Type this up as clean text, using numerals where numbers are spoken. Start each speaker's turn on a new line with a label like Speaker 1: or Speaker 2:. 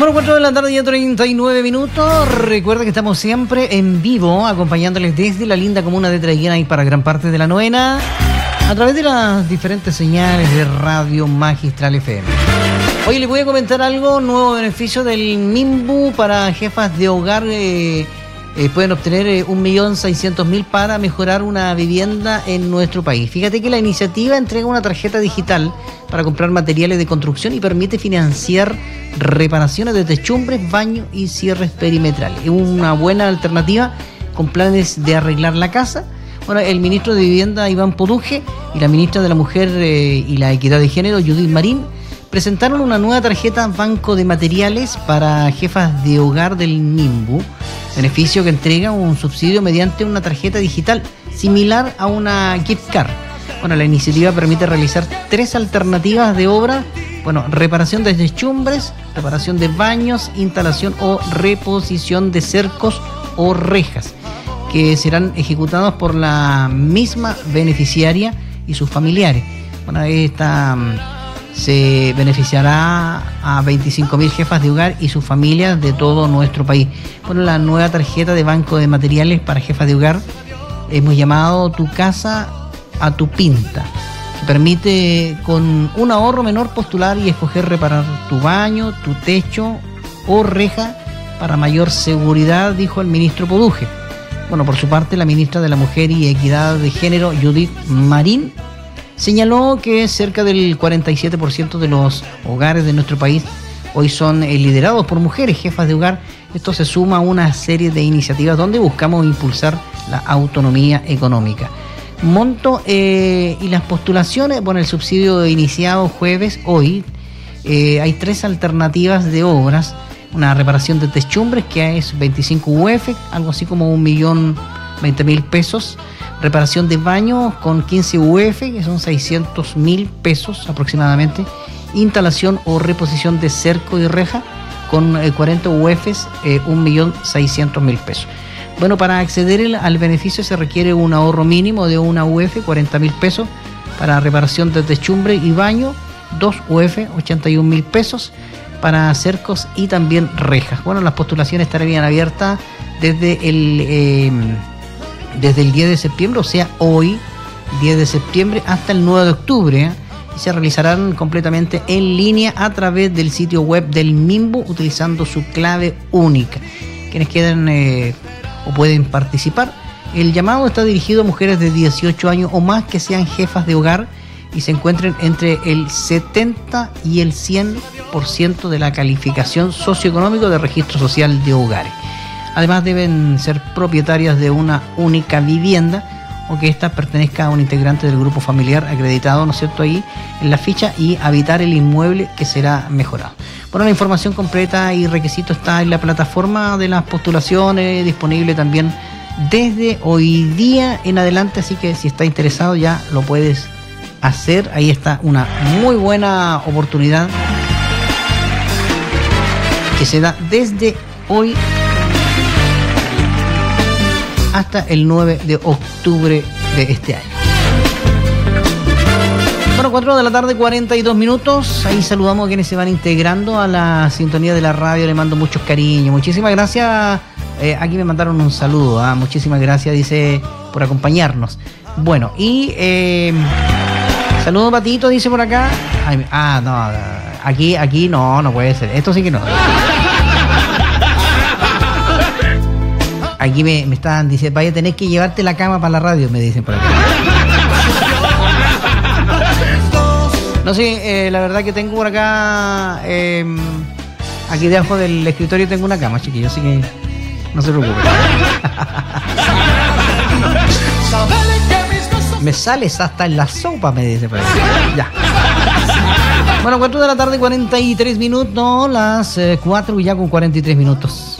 Speaker 1: Bueno, 4 de la tarde y 39 minutos. Recuerda que estamos siempre en vivo, acompañándoles desde la linda comuna de Traiguera y para gran parte de la Novena, a través de las diferentes señales de Radio Magistral FM. Hoy les voy a comentar algo, nuevo beneficio del MIMBU para jefas de hogar. Pueden obtener 1.600.000 para mejorar una vivienda en nuestro país. Fíjate que la iniciativa entrega una tarjeta digital para comprar materiales de construcción y permite financiar reparaciones de techumbres, baños y cierres perimetrales. Es una buena alternativa con planes de arreglar la casa. Bueno, el ministro de Vivienda, Iván Poduje, y la ministra de la Mujer y la Equidad de Género, Judith Marín, presentaron una nueva tarjeta Banco de Materiales para jefas de hogar del MIMBU, beneficio que entrega un subsidio mediante una tarjeta digital similar a una gift card. Bueno, la iniciativa permite realizar 3 alternativas de obra: reparación de techumbres, reparación de baños, instalación o reposición de cercos o rejas, que serán ejecutados por la misma beneficiaria y sus familiares. Bueno, esta se beneficiará a 25.000 jefas de hogar y sus familias de todo nuestro país. Bueno, la nueva tarjeta de Banco de Materiales para jefas de hogar hemos llamado Tu Casa a tu Pinta, que permite con un ahorro menor postular y escoger reparar tu baño, tu techo o reja para mayor seguridad, dijo el ministro Poduje. Bueno, por su parte, la ministra de la Mujer y Equidad de Género, Judith Marín, señaló que cerca del 47% de los hogares de nuestro país hoy son liderados por mujeres jefas de hogar. Esto se suma a una serie de iniciativas donde buscamos impulsar la autonomía económica. Monto y las postulaciones, el subsidio iniciado jueves, hoy, hay 3 alternativas de obras. Una reparación de techumbres, que es 25 UF, algo así como 1.020.000 pesos. Reparación de baños con 15 UF, que son 600.000 pesos aproximadamente. Instalación o reposición de cerco y reja con 40 UFs, 1.600.000 pesos. Bueno, para acceder al beneficio se requiere un ahorro mínimo de 1 UF, 40.000 pesos. Para reparación de techumbre y baño, 2 UF, 81.000 pesos. Para cercos y también rejas. Bueno, las postulaciones estarán abiertas desde el 10 de septiembre, o sea, hoy, 10 de septiembre, hasta el 9 de octubre, y se realizarán completamente en línea a través del sitio web del MIMBU, utilizando su clave única. Quienes quieran o pueden participar, el llamado está dirigido a mujeres de 18 años o más que sean jefas de hogar y se encuentren entre el 70 y el 100% de la calificación socioeconómica de registro social de hogares. Además, deben ser propietarias de una única vivienda o que ésta pertenezca a un integrante del grupo familiar acreditado, ¿no es cierto?, ahí en la ficha, y habitar el inmueble que será mejorado. Bueno, la información completa y requisitos está en la plataforma de las postulaciones, disponible también desde hoy día en adelante, así que si estás interesado ya lo puedes hacer. Ahí está una muy buena oportunidad que se da desde hoy hasta el 9 de octubre de este año. Bueno, 4 de la tarde, 42 minutos. Ahí saludamos a quienes se van integrando a la sintonía de la radio. Le mando muchos cariños. Muchísimas gracias. Aquí me mandaron un saludo. Muchísimas gracias, dice, por acompañarnos. Bueno, y saludo Patito, dice por acá. No, aquí no puede ser. Esto sí que no. Aquí me están diciendo, vaya a tener que llevarte la cama para la radio, me dicen por acá. No sé, la verdad que tengo por acá, aquí debajo del escritorio tengo una cama, chiquillos, así que no se preocupen. Me sales hasta en la sopa, me dice por acá. Ya. Bueno, 4 de la tarde, 43 minutos, las 4 y ya con 43 minutos.